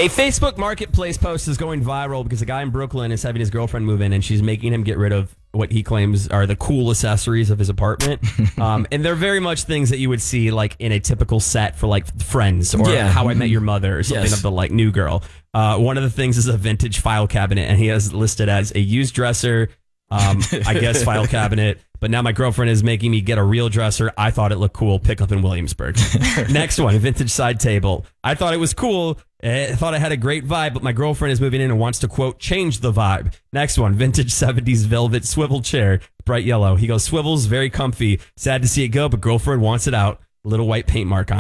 A Facebook Marketplace post is going viral because a guy in Brooklyn is having his girlfriend move in, and she's making him get rid of what he claims are the cool accessories of his apartment. And they're very much things that you would see like in a typical set for like Friends or How I Met Your Mother or something of the like New Girl. One of the things is a vintage file cabinet, and he has listed as a used dresser, I guess file cabinet. But now my girlfriend is making me get a real dresser. I thought it looked cool. Pick up in Williamsburg. Next one, vintage side table. I thought it was cool. I thought it had a great vibe, but my girlfriend is moving in and wants to, quote, change the vibe. Next one, vintage 70s velvet swivel chair, bright yellow. He goes, swivels, very comfy. Sad to see it go, but girlfriend wants it out. Little white paint mark on